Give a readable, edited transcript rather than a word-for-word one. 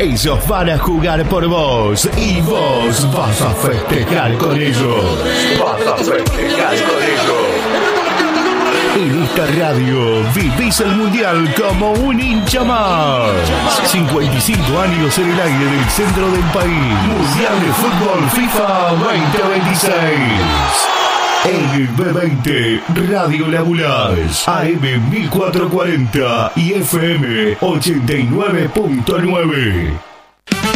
Ellos van a jugar por vos y vos vas a festejar con ellos. Vas a festejar con ellos. En esta radio vivís el mundial como un hincha más. 55 años en el aire del centro del país. Mundial de Fútbol FIFA 2026. En el B20, Radio Lagunas, AM 1440 y FM 89.9.